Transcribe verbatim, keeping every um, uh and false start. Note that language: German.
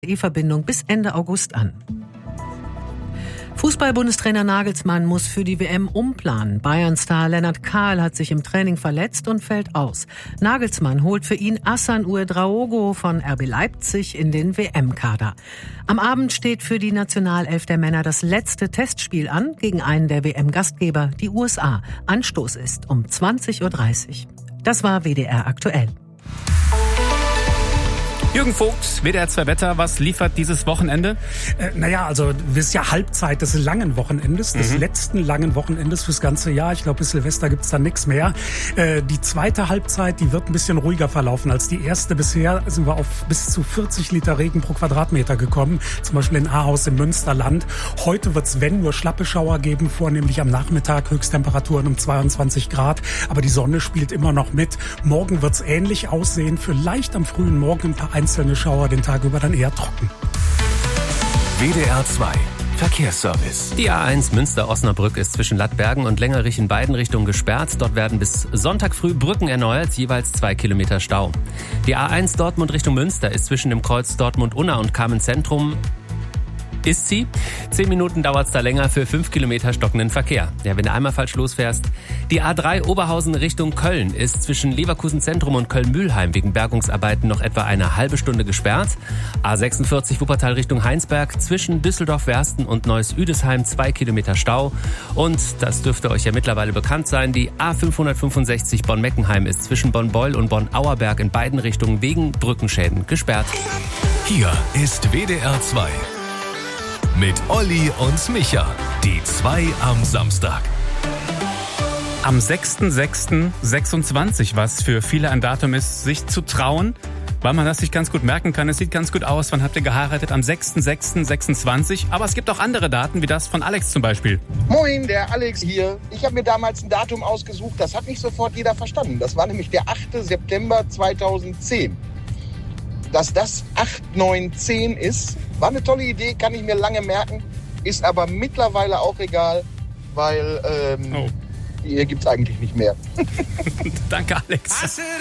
E-Verbindung bis Ende August an. Fußball-Bundestrainer Nagelsmann muss für die W M umplanen. Bayern-Star Lennart Kahl hat sich im Training verletzt und fällt aus. Nagelsmann holt für ihn Hassan Ouedraogo von R B Leipzig in den W M-Kader. Am Abend steht für die Nationalelf der Männer das letzte Testspiel an gegen einen der W M-Gastgeber, die U S A. Anstoß ist um zwanzig Uhr dreißig. Das war W D R aktuell. Jürgen Vogt, W D R zwei Wetter, was liefert dieses Wochenende? Äh, naja, also es ist ja Halbzeit des langen Wochenendes, des mhm. letzten langen Wochenendes fürs ganze Jahr. Ich glaube, bis Silvester gibt's dann nichts mehr. Äh, die zweite Halbzeit, die wird ein bisschen ruhiger verlaufen als die erste. Bisher sind wir auf bis zu vierzig Liter Regen pro Quadratmeter gekommen, zum Beispiel in Ahaus im Münsterland. Heute wird's, wenn, nur schlappe Schauer geben, vornehmlich am Nachmittag, Höchsttemperaturen um zweiundzwanzig Grad. Aber die Sonne spielt immer noch mit. Morgen wird's ähnlich aussehen, vielleicht am frühen Morgen ein paar einzelne Schauer, den Tag über dann eher trocken. W D R zwei Verkehrsservice. Die A eins Münster-Osnabrück ist zwischen Lattbergen und Längerich in beiden Richtungen gesperrt. Dort werden bis Sonntag früh Brücken erneuert, jeweils zwei Kilometer Stau. Die A eins Dortmund Richtung Münster ist zwischen dem Kreuz Dortmund-Unna und Kamen-Zentrum ist sie. Zehn Minuten dauert es da länger für fünf Kilometer stockenden Verkehr. Ja, wenn du einmal falsch losfährst. Die A drei Oberhausen Richtung Köln ist zwischen Leverkusen Zentrum und Köln-Mühlheim wegen Bergungsarbeiten noch etwa eine halbe Stunde gesperrt. A sechsundvierzig Wuppertal Richtung Heinsberg zwischen Düsseldorf-Wersten und Neuss-Üdesheim zwei Kilometer Stau. Und, das dürfte euch ja mittlerweile bekannt sein, die A fünfhundertfünfundsechzig Bonn-Meckenheim ist zwischen Bonn-Beul und Bonn-Auerberg in beiden Richtungen wegen Brückenschäden gesperrt. Hier ist W D R zwei. Mit Olli und Micha. Die zwei am Samstag. Am sechster sechster sechsundzwanzig, was für viele ein Datum ist, sich zu trauen, weil man das sich ganz gut merken kann. Es sieht ganz gut aus. Wann habt ihr geheiratet? Am sechster sechster sechsundzwanzig. Aber es gibt auch andere Daten, wie das von Alex zum Beispiel. Moin, der Alex hier. Ich habe mir damals ein Datum ausgesucht, das hat nicht sofort jeder verstanden. Das war nämlich der achter September zweitausendzehn. Dass das acht, neun, zehn ist, war eine tolle Idee, kann ich mir lange merken, ist aber mittlerweile auch egal, weil ähm, oh. hier gibt's eigentlich nicht mehr. Danke, Alex.